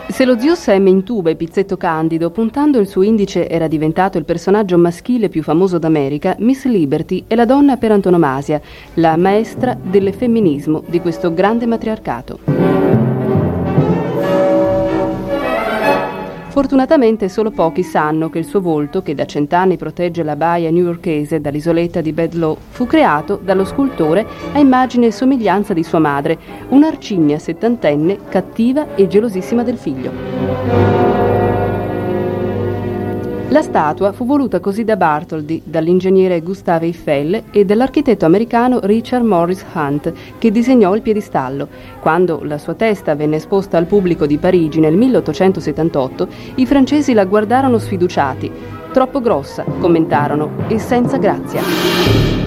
Se lo zio Sam intuba e Pizzetto Candido, puntando il suo indice, era diventato il personaggio maschile più famoso d'America, Miss Liberty è la donna per antonomasia, la maestra del femminismo di questo grande matriarcato. Fortunatamente solo pochi sanno che il suo volto, che da 100 anni protegge la baia newyorkese dall'isoletta di Bedloe, fu creato dallo scultore a immagine e somiglianza di sua madre, un'arcigna settantenne cattiva e gelosissima del figlio. La statua fu voluta così da Bartholdi, dall'ingegnere Gustave Eiffel e dall'architetto americano Richard Morris Hunt, che disegnò il piedistallo. Quando la sua testa venne esposta al pubblico di Parigi nel 1878, i francesi la guardarono sfiduciati. Troppo grossa, commentarono, e senza grazia.